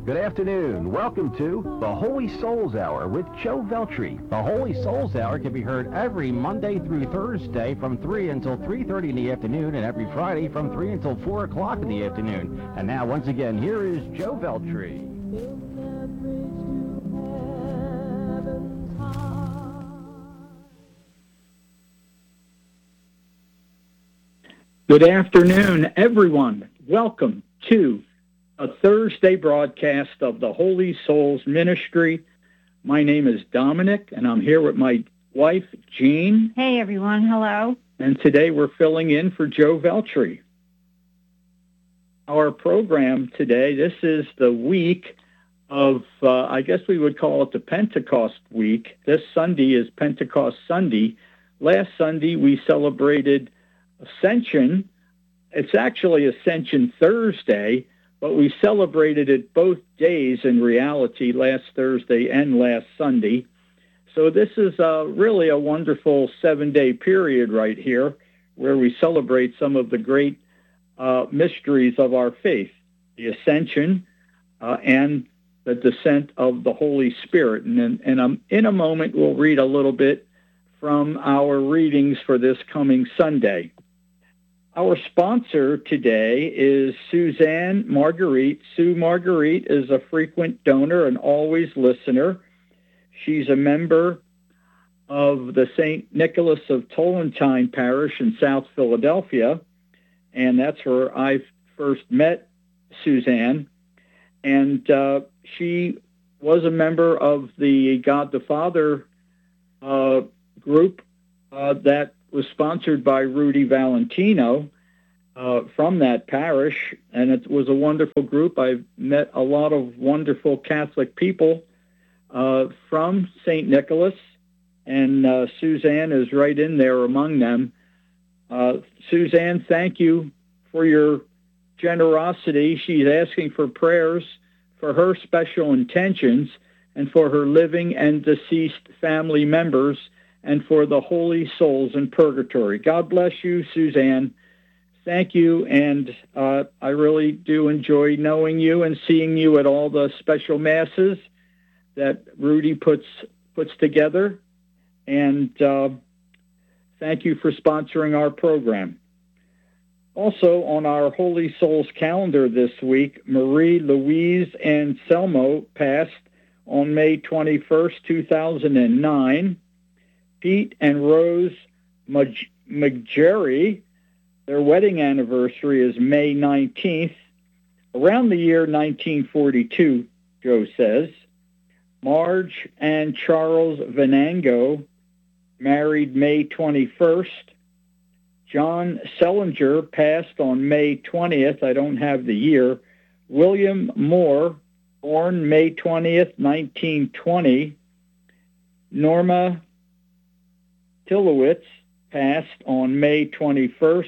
Good afternoon. Welcome to the Holy Souls Hour with Joe Veltri. The Holy Souls Hour can be heard every Monday through Thursday from 3 until 3:30 in the afternoon, and every Friday from 3 until 4 o'clock in the afternoon. And now, once again, here is Joe Veltri. Good afternoon, everyone. Welcome to a Thursday broadcast of the Holy Souls Ministry. My name is Dominic, and I'm here with my wife, Jean. Hey, everyone. Hello. And today we're filling in for Joe Veltri. Our program today, this is the week of, I guess we would call it the Pentecost week. This Sunday is Pentecost Sunday. Last Sunday we celebrated Ascension. It's actually Ascension Thursday, but we celebrated it both days in reality, last Thursday and last Sunday. So this is really a wonderful 7-day period right here where we celebrate some of the great mysteries of our faith, the Ascension and the descent of the Holy Spirit. And in a moment, we'll read a little bit from our readings for this coming Sunday. Our sponsor today is Suzanne Marguerite. Sue Marguerite is a frequent donor and always listener. She's a member of the St. Nicholas of Tolentine Parish in South Philadelphia, and that's where I first met Suzanne. And she was a member of the God the Father group that was sponsored by Rudy Valentino from that parish, and it was a wonderful group. I've met a lot of wonderful Catholic people from St. Nicholas, and Suzanne is right in there among them. Suzanne, thank you for your generosity. She's asking for prayers for her special intentions and for her living and deceased family members and for the holy souls in purgatory. God bless you, Suzanne. Thank you, and I really do enjoy knowing you and seeing you at all the special masses that Rudy puts together, and thank you for sponsoring our program. Also, on our Holy Souls calendar this week, Marie Louise Anselmo passed on May 21st, 2009. Pete and Rose McGerry, their wedding anniversary is May 19th, around the year 1942, Joe says. Marge and Charles Venango married May 21st. John Sellinger passed on May 20th. I don't have the year. William Moore, born May 20th, 1920. Norma Tilowitz passed on May 21st,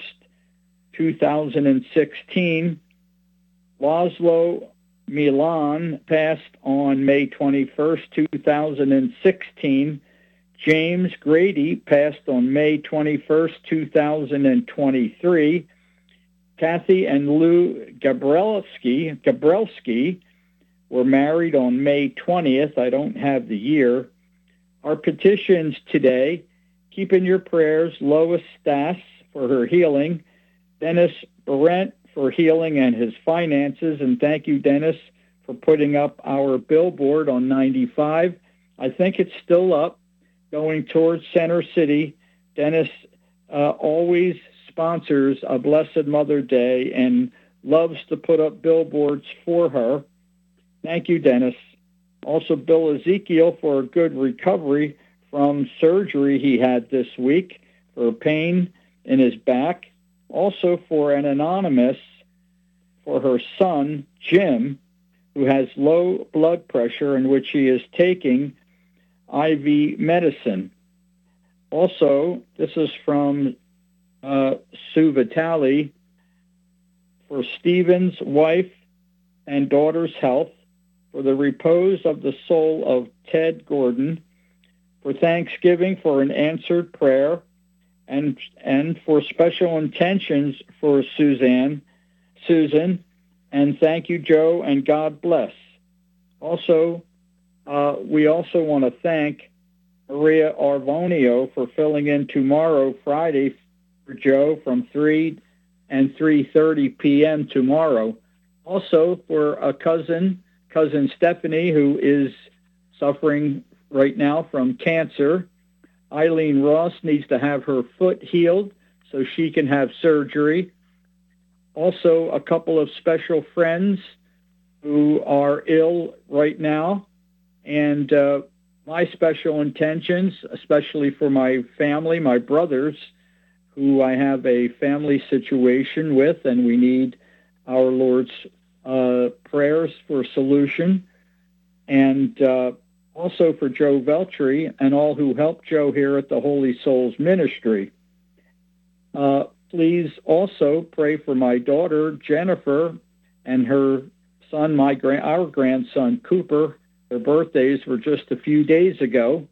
2016. Laszlo Milan passed on May 21st, 2016. James Grady passed on May 21st, 2023. Kathy and Lou Gabrelski were married on May 20th. I don't have the year. Our petitions today: keep in your prayers Lois Stass for her healing, Dennis Barrett for healing and his finances, and thank you, Dennis, for putting up our billboard on 95. I think it's still up, going towards Center City. Dennis always sponsors a Blessed Mother Day and loves to put up billboards for her. Thank you, Dennis. Also, Bill Ezekiel for a good recovery from surgery he had this week for pain in his back. Also for an anonymous for her son, Jim, who has low blood pressure in which he is taking IV medicine. Also, this is from Sue Vitale for Stephen's wife and daughter's health, for the repose of the soul of Ted Gordon, for thanksgiving for an answered prayer, and for special intentions for Susan, and thank you, Joe, and God bless. Also, we also want to thank Maria Arvonio for filling in tomorrow, Friday, for Joe from 3 and 3:30 p.m. tomorrow. Also, for a cousin Stephanie, who is suffering right now from cancer. Eileen Ross needs to have her foot healed so she can have surgery. Also, a couple of special friends who are ill right now. And my special intentions, especially for my family, my brothers, who I have a family situation with, and we need our Lord's prayers for solution. And also for Joe Veltri and all who help Joe here at the Holy Souls Ministry. Please also pray for my daughter, Jennifer, and her son, our grandson, Cooper. Their birthdays were just a few days ago.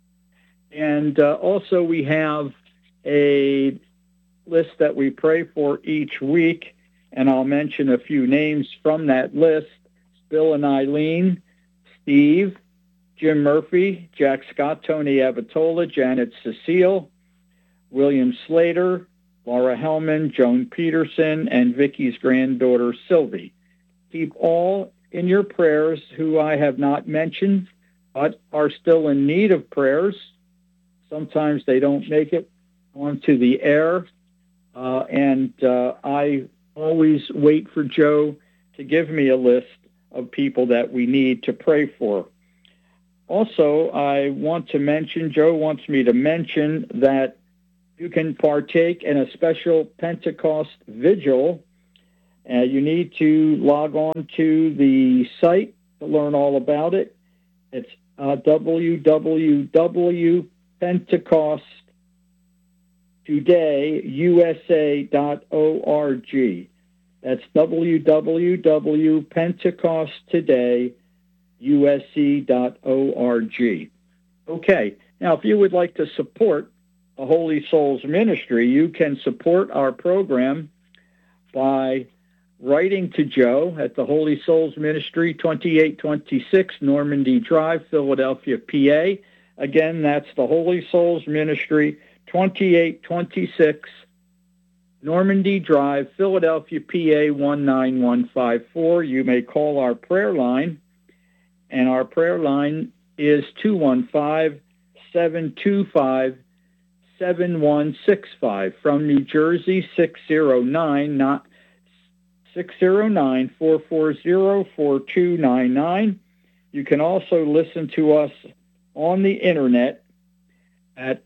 And also we have a list that we pray for each week, and I'll mention a few names from that list. Bill and Eileen, Steve, Jim Murphy, Jack Scott, Tony Avatola, Janet Cecile, William Slater, Laura Hellman, Joan Peterson, and Vicky's granddaughter, Sylvie. Keep all in your prayers who I have not mentioned but are still in need of prayers. Sometimes they don't make it onto the air, and I always wait for Joe to give me a list of people that we need to pray for. Also, I want to mention, Joe wants me to mention that you can partake in a special Pentecost vigil. You need to log on to the site to learn all about it. It's www.pentecosttodayusa.org. That's www.pentecosttodayusa.org. Okay, now if you would like to support the Holy Souls Ministry, you can support our program by writing to Joe at the Holy Souls Ministry, 2826 Normandy Drive, Philadelphia, PA. Again, that's the Holy Souls Ministry, 2826 Normandy Drive, Philadelphia, PA 19154. You may call our prayer line, and our prayer line is 215-725-7165. From New Jersey, 609-440-4299. You can also listen to us on the internet at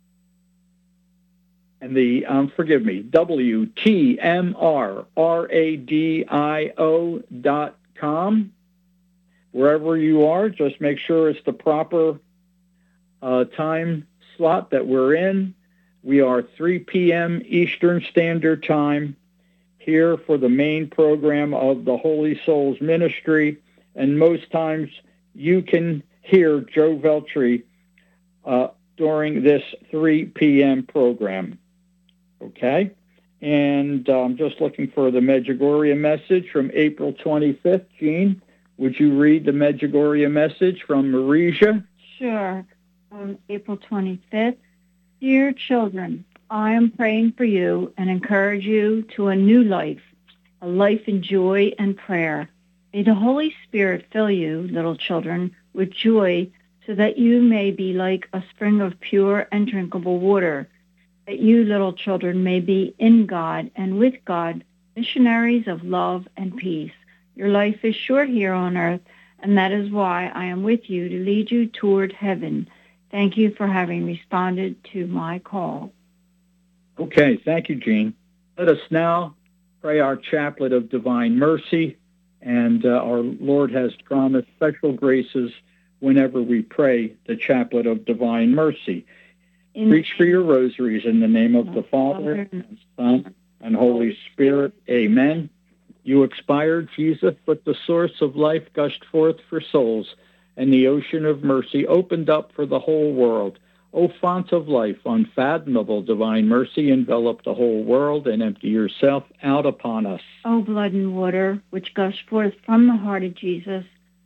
WTMRradio.com. Wherever you are, just make sure it's the proper time slot that we're in. We are 3 p.m. Eastern Standard Time here for the main program of the Holy Souls Ministry, and most times you can hear Joe Veltri during this 3 p.m. program. Okay? And I'm just looking for the Medjugorje message from April 25th. Jean, would you read the Medjugorje message from Marija? Sure. On April 25th, dear children, I am praying for you and encourage you to a new life, a life in joy and prayer. May the Holy Spirit fill you, little children, with joy so that you may be like a spring of pure and drinkable water, that you, little children, may be in God and with God, missionaries of love and peace. Your life is short here on earth, and that is why I am with you to lead you toward heaven. Thank you for having responded to my call. Okay, thank you, Jean. Let us now pray our chaplet of divine mercy, and our Lord has promised special graces whenever we pray the chaplet of divine mercy. Reach for your rosaries in the name of the Father, and Son, and Holy Spirit. Amen. You expired, Jesus, but the source of life gushed forth for souls, and the ocean of mercy opened up for the whole world. O font of life, unfathomable divine mercy, envelop the whole world and empty yourself out upon us. O blood and water, which gush forth from the heart of Jesus,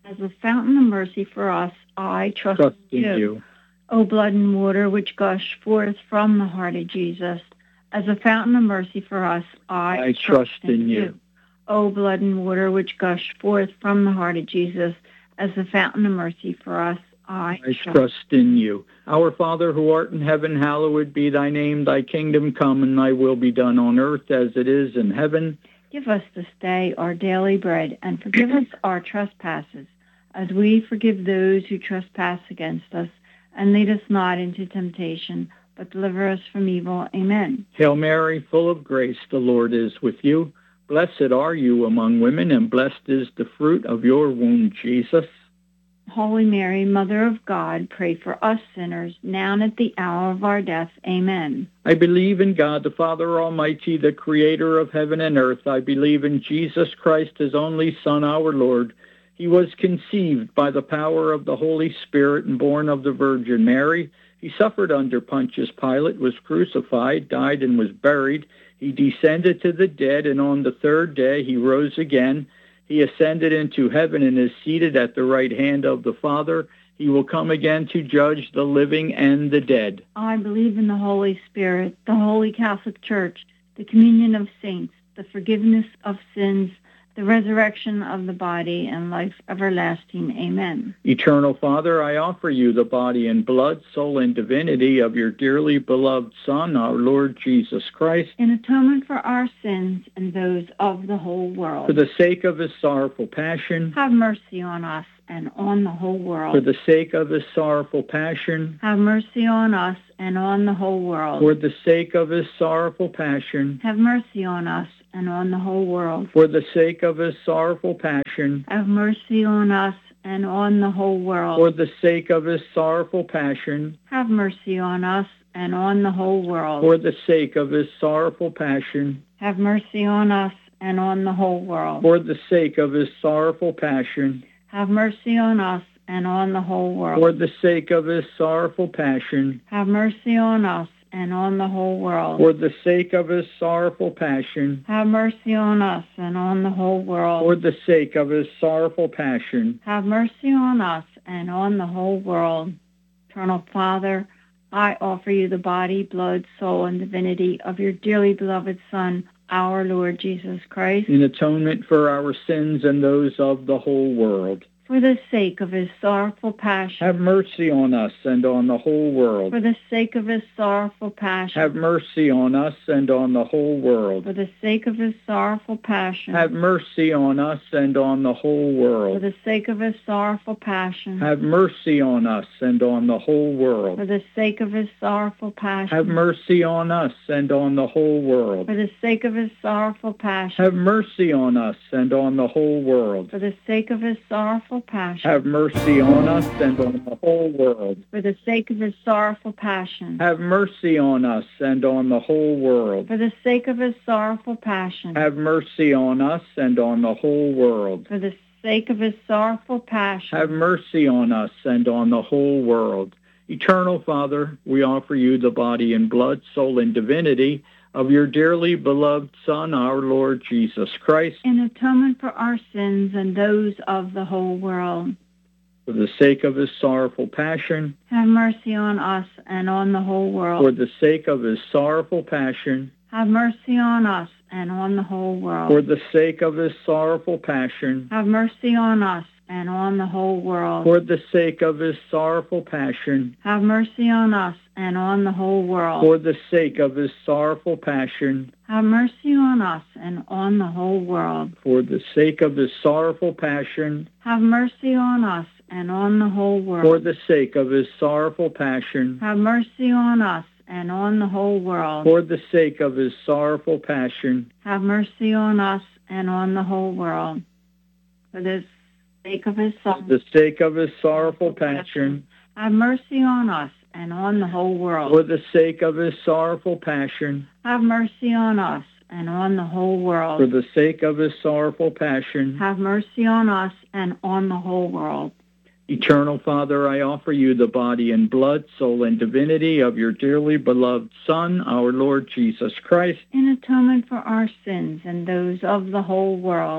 As a fountain of mercy for us, I trust in you. O blood and water which gush forth from the heart of Jesus. As a fountain of mercy for us, I trust in you. O blood and water which gush forth from the heart of Jesus. As a fountain of mercy for us, I trust in you. Our Father who art in heaven, hallowed be thy name. Thy kingdom come, and thy will be done on earth as it is in heaven. Give us this day our daily bread, and forgive us our trespasses, as we forgive those who trespass against us. And lead us not into temptation, but deliver us from evil. Amen. Hail Mary, full of grace, the Lord is with you. Blessed are you among women, and blessed is the fruit of your womb, Jesus. Holy Mary, Mother of God, pray for us sinners, now and at the hour of our death. Amen. I believe in God, the Father Almighty, the creator of heaven and earth. I believe in Jesus Christ, his only Son, our Lord. He was conceived by the power of the Holy Spirit and born of the Virgin Mary. He suffered under Pontius Pilate, was crucified, died, and was buried. He descended to the dead, and on the third day he rose again. He ascended into heaven and is seated at the right hand of the Father. He will come again to judge the living and the dead. I believe in the Holy Spirit, the Holy Catholic Church, the communion of saints, the forgiveness of sins, the resurrection of the body, and life everlasting. Amen. Eternal Father, I offer you the body and blood, soul, and divinity of your dearly beloved Son, our Lord Jesus Christ, in atonement for our sins and those of the whole world. For the sake of his sorrowful passion, have mercy on us and on the whole world. For the sake of his sorrowful passion, have mercy on us and on the whole world. For the sake of his sorrowful passion, have mercy on us and on the whole world. For the sake of his sorrowful passion, have mercy on us and on the whole world. For the sake of his sorrowful passion, have mercy on us and on the whole world. For the sake of his sorrowful passion, have mercy on us and on the whole world. For the sake of his sorrowful passion, have mercy on us and on the whole world. For the sake of his sorrowful passion, have mercy on us and on the whole world. For the sake of his sorrowful passion, have mercy on us and on the whole world. For the sake of his sorrowful passion, have mercy on us and on the whole world. Eternal Father, I offer you the body, blood, soul, and divinity of your dearly beloved Son, our Lord Jesus Christ, in atonement for our sins and those of the whole world. For the sake of his sorrowful passion, have mercy on us and on the whole world. For the sake of his sorrowful passion, have mercy on us and on the whole world. For the sake of his sorrowful passion, have mercy on us and on the whole world. For the sake of his sorrowful passion, have mercy on us and on the whole world. For the sake of his sorrowful passion, have mercy on us and on the whole world. For the sake of his sorrowful passion, have mercy on us and on the whole world. For the sake of his sorrowful passion, have mercy on us and on the whole world. For the sake of his sorrowful passion, have mercy on us and on the whole world. For the sake of his sorrowful passion, have mercy on us and on the whole world. For the sake of his sorrowful passion, have mercy on us and on the whole world. Eternal Father, we offer you the body and blood, soul, and divinity of your dearly beloved Son, our Lord Jesus Christ, in atonement for our sins and those of the whole world. For the sake of his sorrowful passion, have mercy on us and on the whole world. For the sake of his sorrowful passion, have mercy on us and on the whole world. For the sake of his sorrowful passion, have mercy on us and on the whole world. For the sake of his sorrowful passion, have mercy on us and on the whole world. For the sake of his sorrowful passion, have mercy on us and on the whole world. For the sake of his sorrowful passion, have mercy on us and on the whole world. For the sake of his sorrowful passion, have mercy on us and on the whole world. For the sake of his sorrowful passion, have mercy on us and on the whole world. For the sake of his Son, the sake of his sorrowful passion, have mercy on us and on the whole world. For the sake of his sorrowful passion, have mercy on us and on the whole world. For the sake of his sorrowful passion, have mercy on us and on the whole world. Eternal Father, I offer you the body and blood, soul, and divinity of your dearly beloved Son, our Lord Jesus Christ, in atonement for our sins and those of the whole world.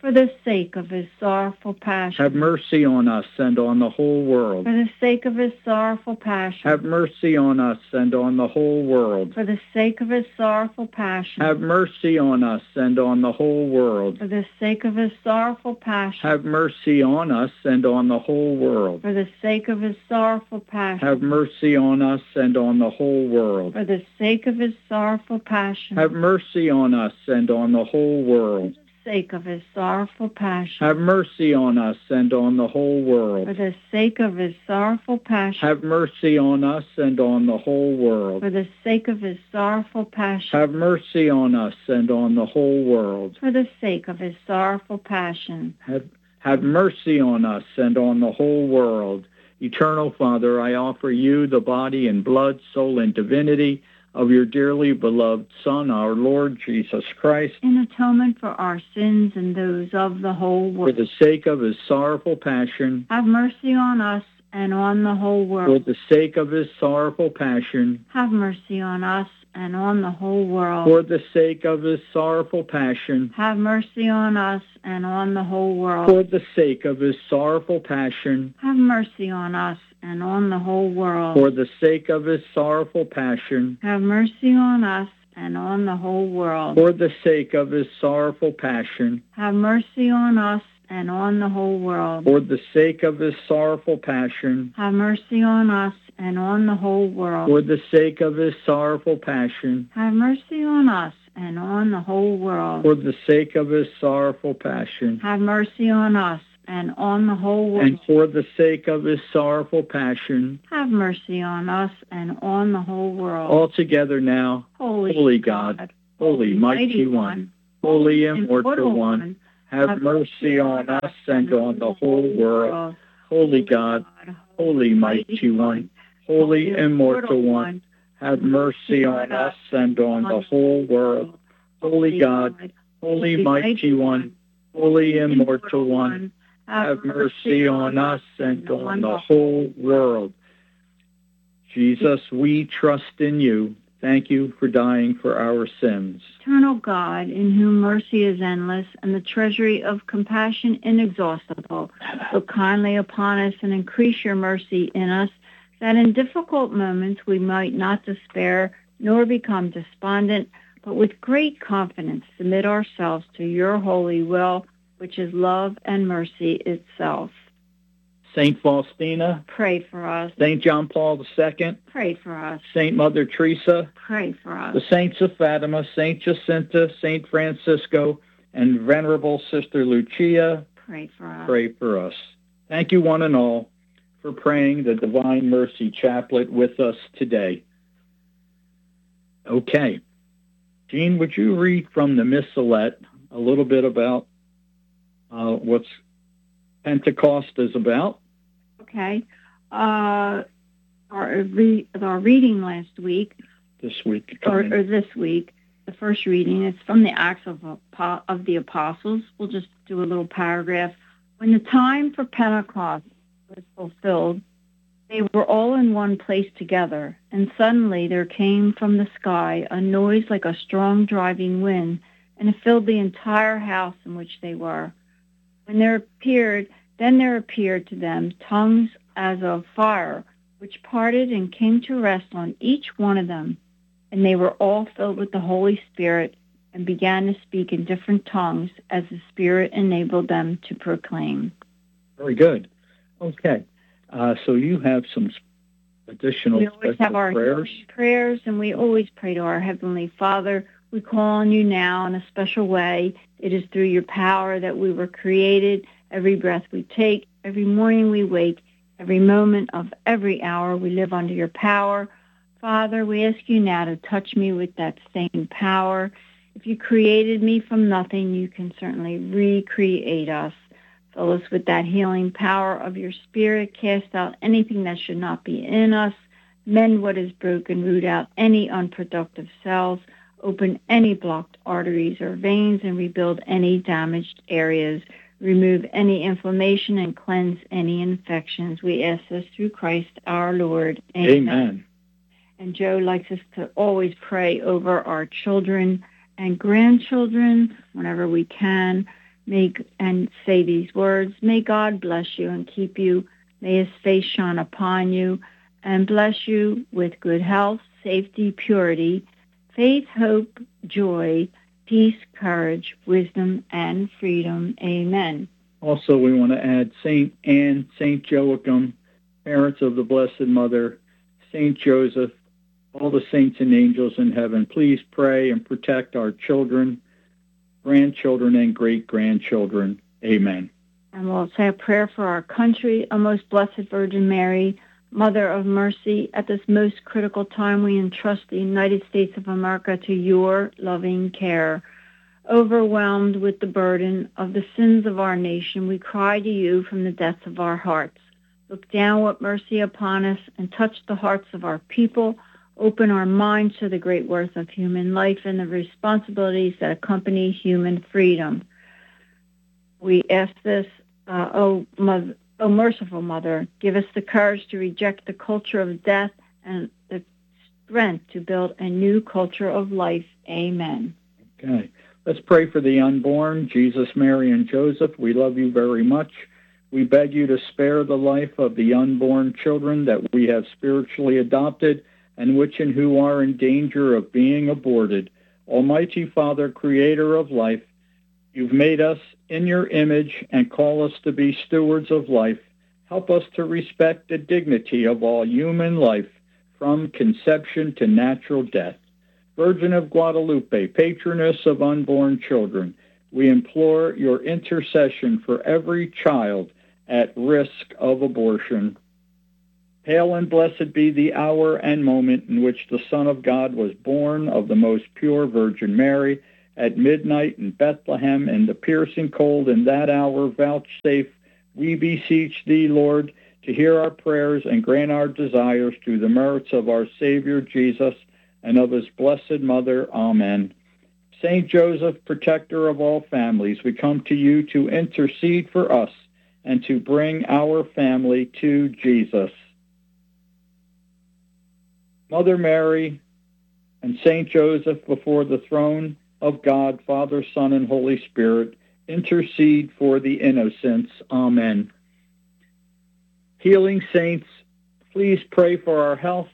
For the sake of his sorrowful passion. Have mercy on us and on the whole world. For the sake of his sorrowful passion. Have mercy on us and on the whole world. For the sake of his sorrowful passion. Have mercy on us and on the whole world. For the sake of his sorrowful passion. Have mercy on us and on the whole world. For the sake of his sorrowful passion. Have mercy on us and on the whole world. For the sake of his sorrowful passion. Have mercy on us and on the whole world. For the sake of his sorrowful passion. Have mercy on us and on the whole world. For the sake of his sorrowful passion. Have mercy on us and on the whole world. For the sake of his sorrowful passion. Have mercy on us and on the whole world. For the sake of his sorrowful passion. Have mercy on us and on the whole world. Eternal Father, I offer you the body and blood, soul, and divinity of your dearly beloved Son, our Lord Jesus Christ, In atonement for our sins and those of the whole for world. the sake of his sorrowful passion, Have mercy on us and on the whole for world. the sake of his sorrowful passion, Have mercy on us and on the whole world. for the sake of his sorrowful passion, Have mercy on us and on the whole world. for the sake of his sorrowful passion, Have mercy on us and on the whole world. for the sake of his sorrowful passion, Have mercy on us and on the whole world. for the sake of his sorrowful passion, Have mercy on us and on the whole world. for the sake of his sorrowful passion, Have mercy on us and on the whole world. for the sake of his sorrowful passion, Have mercy on us and on the whole world. for the sake of his sorrowful passion, Have mercy on us and on the whole world. and for the sake of his sorrowful passion, Have mercy on us and on the whole world. all together now, Holy God, Holy Mighty One, Holy Immortal One, have mercy on us and on the whole world. Holy God, Holy Mighty One, Holy Immortal One, have mercy on us and on the whole world. Holy God, Holy Mighty One, Holy Immortal One, have mercy on us and on the whole world. Jesus, we trust in you. Thank you for dying for our sins. Eternal God, in whom mercy is endless and the treasury of compassion inexhaustible, look kindly upon us and increase your mercy in us, that in difficult moments we might not despair nor become despondent, but with great confidence submit ourselves to your holy will, which is love and mercy itself. Saint Faustina, Pray for us. Saint John Paul II, Pray for us. Saint Mother Teresa, Pray for us. the Saints of Fatima, Saint Jacinta, Saint Francisco, and Venerable Sister Lucia, Pray for us. pray for us. Thank you one and all for praying the Divine Mercy Chaplet with us today. Okay. Jean, would you read from the Missalette a little bit about what Pentecost is about? Okay. Our reading last week, This week. or this week, the first reading, it's from the Acts of the Apostles. We'll just do a little paragraph. When the time for Pentecost was fulfilled, they were all in one place together, and suddenly there came from the sky a noise like a strong driving wind, and it filled the entire house in which they were. Then there appeared to them tongues as of fire, which parted and came to rest on each one of them. And they were all filled with the Holy Spirit and began to speak in different tongues as the Spirit enabled them to proclaim. Very good. Okay. So you have some additional We always have our prayers, and we always pray to our Heavenly Father. We call on you now in a special way. It is through your power that we were created. Every breath we take, every morning we wake, every moment of every hour we live under your power. Father, we ask you now to touch me with that same power. If you created me from nothing, you can certainly recreate us. Fill us with that healing power of your Spirit. Cast out anything that should not be in us. Mend what is broken. Root out any unproductive cells. Open any blocked arteries or veins and rebuild any damaged areas. Remove any inflammation and cleanse any infections. We ask this through Christ our Lord. Amen. And Joe likes us to always pray over our children and grandchildren whenever we can. and say these words. May God bless you and keep you. May his face shine upon you and bless you with good health, safety, purity, faith, hope, joy, peace, courage, wisdom, and freedom. Amen. Also, we want to add St. Anne, St. Joachim, parents of the Blessed Mother, St. Joseph, all the saints and angels in heaven. Please pray and protect our children, grandchildren, and great-grandchildren. Amen. And we'll say a prayer for our country. O most blessed Virgin Mary, Mother of Mercy, at this most critical time we entrust the United States of America to your loving care. Overwhelmed with the burden of the sins of our nation, we cry to you from the depths of our hearts. Look down with mercy upon us and touch the hearts of our people. Open our minds to the great worth of human life and the responsibilities that accompany human freedom. We ask this, O merciful Mother, give us the courage to reject the culture of death and the strength to build a new culture of life. Amen. Okay. Let's pray for the unborn, Jesus, Mary, and Joseph. We love you very much. We beg you to spare the life of the unborn children that we have spiritually adopted and which and who are in danger of being aborted. Almighty Father, creator of life, you've made us in your image and call us to be stewards of life. Help us to respect the dignity of all human life from conception to natural death. Virgin of Guadalupe, patroness of unborn children, we implore your intercession for every child at risk of abortion. Hail and blessed be the hour and moment in which the Son of God was born of the most pure Virgin Mary. At midnight in Bethlehem, in the piercing cold, in that hour vouchsafe, we beseech thee, Lord, to hear our prayers and grant our desires through the merits of our Savior Jesus and of his blessed Mother. Amen. Saint Joseph, protector of all families, we come to you to intercede for us and to bring our family to Jesus. Mother Mary and Saint Joseph, before the throne of God, Father, Son, and Holy Spirit, intercede for the innocents. Amen. Healing saints, please pray for our health.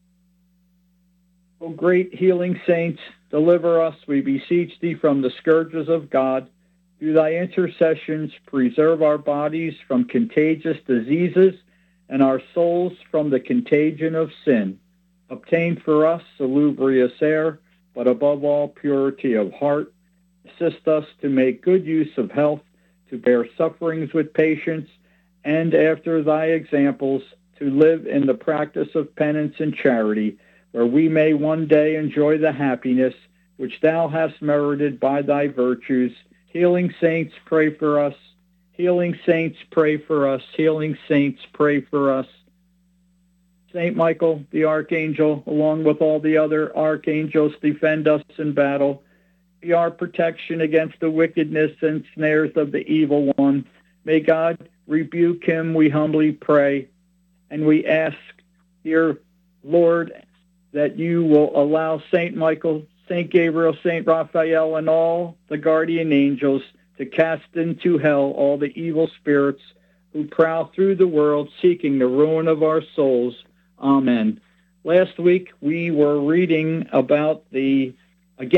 O great healing saints, deliver us, we beseech thee, from the scourges of God. Through thy intercessions, preserve our bodies from contagious diseases and our souls from the contagion of sin. Obtain for us salubrious air, but above all purity of heart. Assist us to make good use of health, to bear sufferings with patience, and after thy examples, to live in the practice of penance and charity, where we may one day enjoy the happiness which thou hast merited by thy virtues. Healing saints, pray for us. Healing saints, pray for us. Healing saints, pray for us. Saint Michael, the archangel, along with all the other archangels, defend us in battle. Be our protection against the wickedness and snares of the evil one. May God rebuke him, we humbly pray. And we ask, dear Lord, that you will allow Saint Michael, Saint Gabriel, Saint Raphael, and all the guardian angels to cast into hell all the evil spirits who prowl through the world seeking the ruin of our souls. Amen. Last week we were reading about the May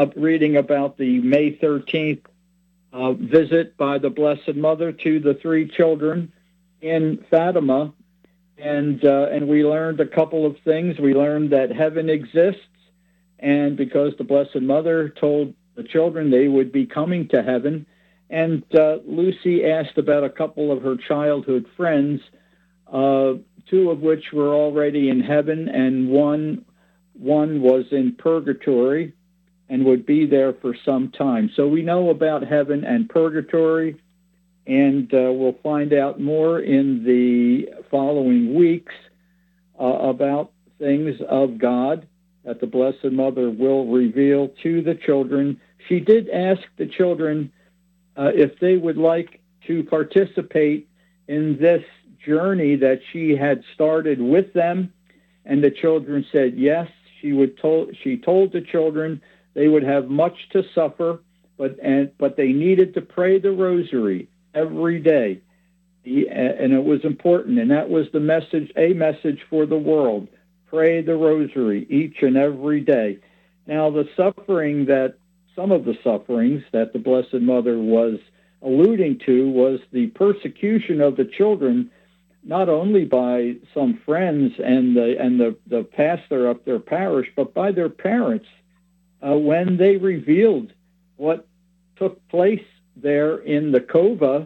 13th visit by the Blessed Mother to the three children in Fatima, and we learned a couple of things. We learned that heaven exists, and because the Blessed Mother told the children they would be coming to heaven, and Lucy asked about a couple of her childhood friends, two of which were already in heaven, and one was in purgatory and would be there for some time. So we know about heaven and purgatory, and we'll find out more in the following weeks about things of God that the Blessed Mother will reveal to the children. She did ask the children if they would like to participate in this journey that she had started with them, and the children said yes. She told the children they would have much to suffer, but they needed to pray the rosary every day. And it was important, and that was a message for the world. Pray the rosary each and every day. Now, some of the sufferings that the Blessed Mother was alluding to was the persecution of the children, not only by some friends and the pastor of their parish, but by their parents when they revealed what took place there in the cova.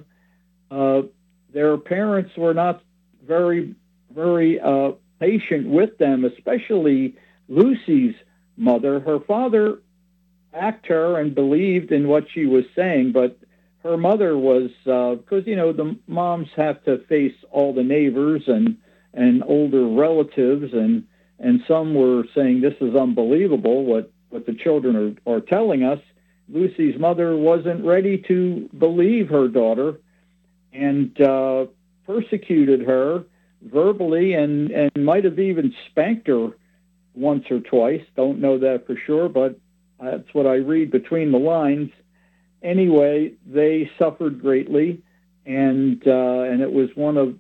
Their parents were not very, very patient with them, especially Lucy's mother. Her father backed her and believed in what she was saying, but her mother was, because, the moms have to face all the neighbors and older relatives, and some were saying, this is unbelievable, what the children are telling us. Lucy's mother wasn't ready to believe her daughter, and persecuted her verbally and might have even spanked her once or twice. Don't know that for sure, but that's what I read between the lines. Anyway, they suffered greatly, and it was one of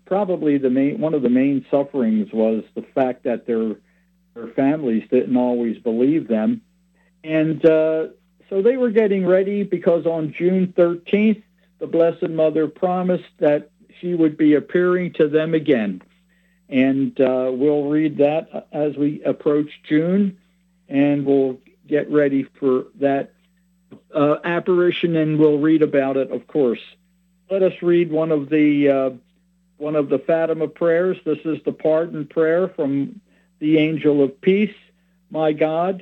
the main sufferings was the fact that their families didn't always believe them, and so they were getting ready because on June 13th, the Blessed Mother promised that she would be appearing to them again. And we'll read that as we approach June, and we'll get ready for that apparition, and we'll read about it, of course. Let us read one of the Fatima prayers. This is the pardon prayer from the Angel of Peace. My God,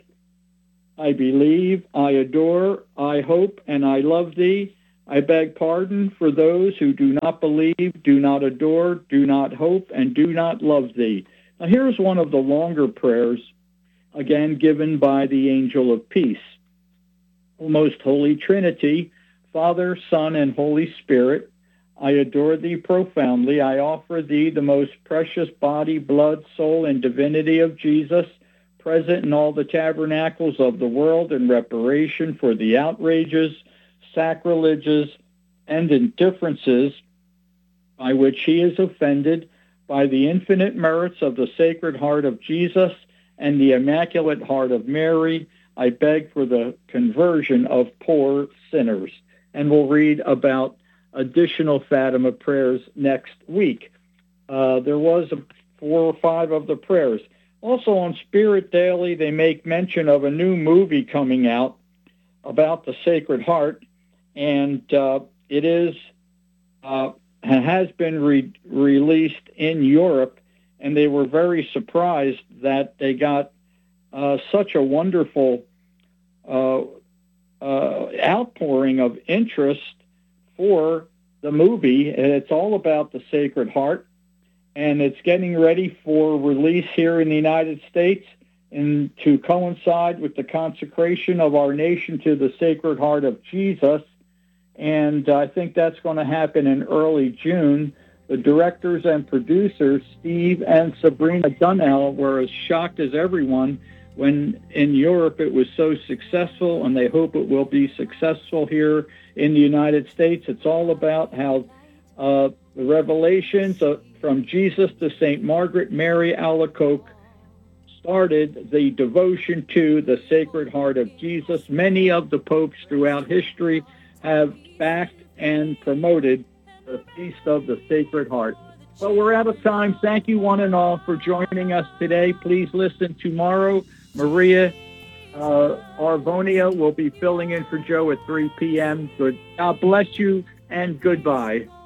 I believe, I adore, I hope, and I love thee. I beg pardon for those who do not believe, do not adore, do not hope, and do not love thee. Now here's one of the longer prayers, again given by the Angel of Peace. O most Holy Trinity, Father, Son, and Holy Spirit, I adore thee profoundly. I offer thee the most precious body, blood, soul, and divinity of Jesus, present in all the tabernacles of the world in reparation for the outrages, sacrileges, and indifferences by which he is offended, by the infinite merits of the Sacred Heart of Jesus and the Immaculate Heart of Mary, I beg for the conversion of poor sinners. And we'll read about additional Fatima prayers next week. There was 4 or 5 of the prayers. Also on Spirit Daily, they make mention of a new movie coming out about the Sacred Heart, and it has been released in Europe, and they were very surprised that they got such a wonderful outpouring of interest for the movie. And it's all about the Sacred Heart, and it's getting ready for release here in the United States, and to coincide with the consecration of our nation to the Sacred Heart of Jesus. And I think that's going to happen in early June. The directors and producers, Steve and Sabrina Dunnell, were as shocked as everyone when in Europe it was so successful, and they hope it will be successful here in the United States. It's all about how the revelations from Jesus to St. Margaret Mary Alacoque started the devotion to the Sacred Heart of Jesus. Many of the popes throughout history have backed and promoted the Feast of the Sacred Heart. Well, we're out of time. Thank you one and all for joining us today. Please listen tomorrow. Maria Arvonia will be filling in for Joe at 3 p.m. God bless you, and goodbye.